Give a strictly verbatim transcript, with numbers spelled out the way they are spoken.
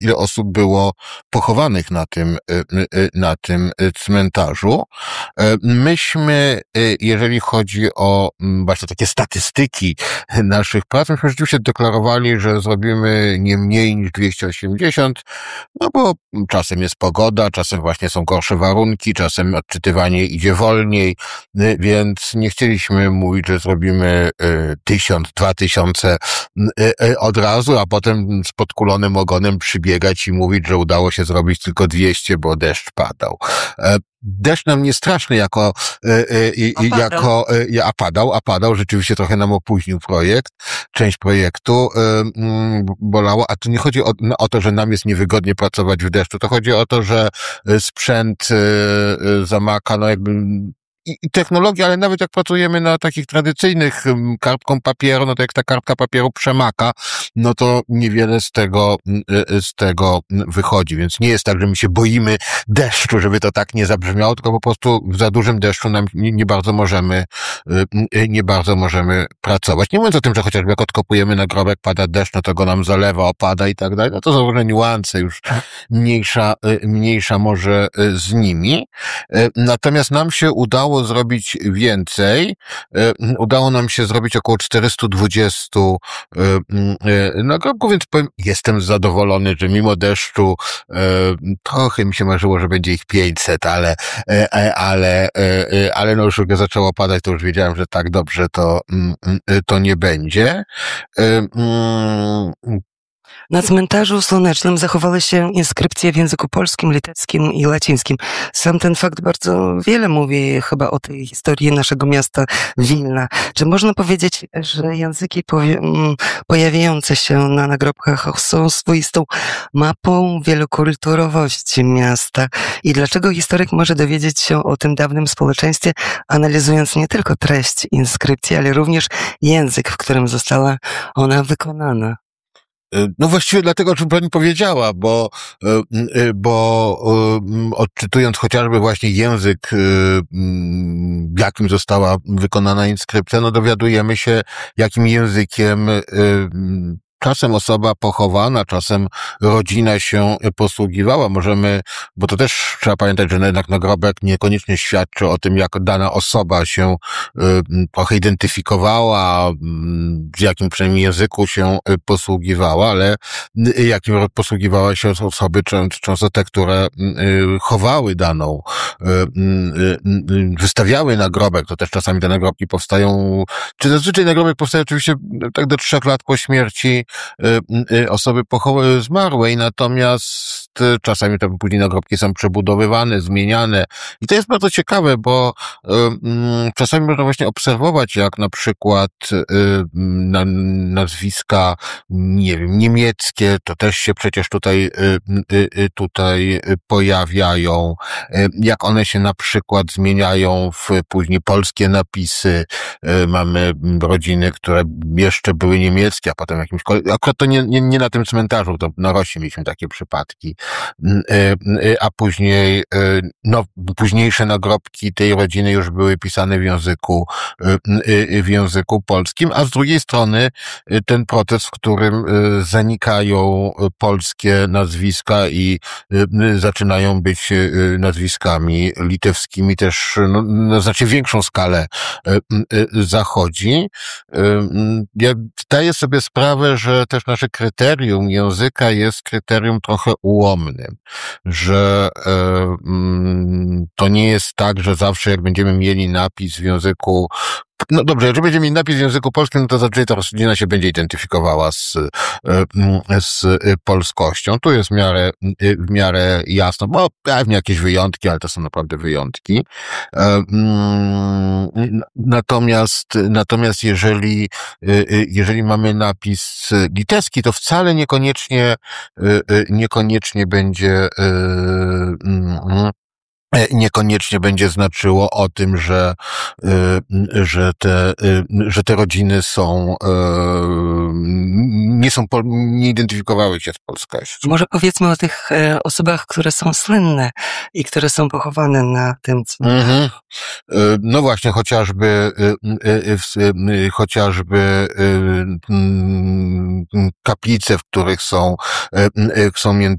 ile osób było pochowanych na tym, na tym cmentarzu. Myśmy, jeżeli chodzi o właśnie takie statystyki naszych prac, myśmy rzeczywiście deklarowali, że zrobimy nie mniej niż dwieście osiemdziesiąt, no bo czasem jest pogoda, czasem właśnie są gorsze warunki, czasem odczytywanie idzie wolniej, więc nie chcieliśmy mówić, że zrobimy tysiąc, dwa tysiące od razu, a potem z podkulonym ogonem przybiegać i mówić, że udało się zrobić tylko dwieście, bo deszcz padał. Deszcz nam nie straszny jako, a jako, a padał, a padał, rzeczywiście trochę nam opóźnił projekt, część projektu bolało, a tu nie chodzi o, o to, że nam jest niewygodnie pracować w deszczu, to chodzi o to, że sprzęt zamaka, no jakby I, i technologia, ale nawet jak pracujemy na takich tradycyjnych um, kartką papieru, no to jak ta kartka papieru przemaka, no to niewiele z tego, y, z tego wychodzi. Więc nie jest tak, że my się boimy deszczu, żeby to tak nie zabrzmiało, tylko po prostu w za dużym deszczu nam nie, nie bardzo możemy, y, nie bardzo możemy pracować. Nie mówiąc o tym, że chociażby jak odkopujemy nagrobek, pada deszcz, no to go nam zalewa, opada i tak dalej. No to są różne niuanse, już mniejsza, y, mniejsza może y, z nimi. Y, natomiast nam się udało zrobić więcej. Udało nam się zrobić około czterysta dwadzieścia nagrobków, więc powiem, jestem zadowolony, że mimo deszczu trochę mi się marzyło, że będzie ich pięćset, ale, ale, ale no już jak zaczęło padać, to już wiedziałem, że tak dobrze to, to nie będzie. Na cmentarzu słonecznym zachowały się inskrypcje w języku polskim, litewskim i łacińskim. Sam ten fakt bardzo wiele mówi chyba o tej historii naszego miasta Wilna. Czy można powiedzieć, że języki pojawiające się na nagrobkach są swoistą mapą wielokulturowości miasta? I dlaczego historyk może dowiedzieć się o tym dawnym społeczeństwie, analizując nie tylko treść inskrypcji, ale również język, w którym została ona wykonana? No właściwie dlatego, o czym pani powiedziała, bo, bo odczytując chociażby właśnie język, jakim została wykonana inskrypcja, no dowiadujemy się, jakim językiem czasem osoba pochowana, czasem rodzina się posługiwała. Możemy, bo to też trzeba pamiętać, że jednak nagrobek niekoniecznie świadczy o tym, jak dana osoba się y, trochę identyfikowała, y, w jakim przynajmniej języku się posługiwała, ale y, jakim posługiwała się osoby, często te, które y, chowały daną, y, y, y, wystawiały nagrobek. To też czasami te nagrobki powstają, czy zazwyczaj nagrobek powstaje oczywiście tak do trzech lat po śmierci osoby pochowały zmarłej, natomiast czasami te później nagrobki są przebudowywane, zmieniane. I to jest bardzo ciekawe, bo um, czasami można właśnie obserwować, jak na przykład um, na, nazwiska, nie wiem, niemieckie, to też się przecież tutaj, tutaj pojawiają, jak one się na przykład zmieniają w później polskie napisy. Mamy rodziny, które jeszcze były niemieckie, a potem jakimś akurat to nie, nie, nie na tym cmentarzu, to na Rosie mieliśmy takie przypadki, a później, no, późniejsze nagrobki tej rodziny już były pisane w języku, w języku polskim, a z drugiej strony ten proces, w którym zanikają polskie nazwiska i zaczynają być nazwiskami litewskimi, też no, na znacznie większą skalę zachodzi. Ja zdaję sobie sprawę, że też nasze kryterium języka jest kryterium trochę ułomnym, że e, mm, to nie jest tak, że zawsze jak będziemy mieli napis w języku, no dobrze, jeżeli będziemy mieli napis w języku polskim, no to zazwyczaj ta rodzina się będzie identyfikowała z, z polskością. Tu jest w miarę, w miarę jasno, bo pewnie jakieś wyjątki, ale to są naprawdę wyjątki. Natomiast, natomiast jeżeli, jeżeli mamy napis litewski, to wcale niekoniecznie, niekoniecznie będzie niekoniecznie będzie znaczyło o tym, że, że te, że te rodziny są, nie są, nie identyfikowały się z polskością. Może powiedzmy o tych osobach, które są słynne i które są pochowane na tym cmentarzu. Mhm. No właśnie, chociażby, chociażby kaplice, w których są, są